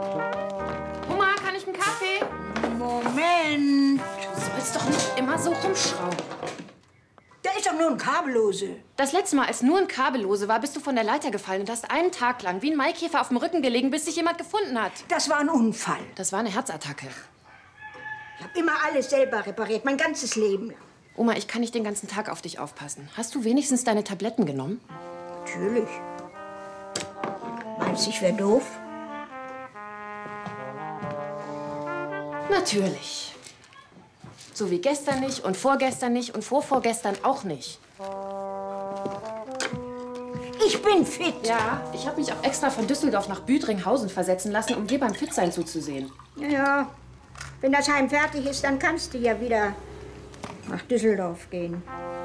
Oma, kann ich einen Kaffee? Moment. Du sollst doch nicht immer so rumschrauben. Da ist doch nur ein Kabellose. Das letzte Mal, als nur ein Kabellose war, bist du von der Leiter gefallen und hast einen Tag lang wie ein Maikäfer auf dem Rücken gelegen, bis dich jemand gefunden hat. Das war ein Unfall. Das war eine Herzattacke. Ich habe immer alles selber repariert, mein ganzes Leben lang. Oma, ich kann nicht den ganzen Tag auf dich aufpassen. Hast du wenigstens deine Tabletten genommen? Natürlich. Meinst du, ich wäre doof? Natürlich. So wie gestern nicht und vorgestern nicht und vorvorgestern auch nicht. Ich bin fit. Ja, ich habe mich auch extra von Düsseldorf nach Büdringhausen versetzen lassen, um dir beim Fitsein zuzusehen. Ja, wenn das Heim fertig ist, dann kannst du ja wieder nach Düsseldorf gehen.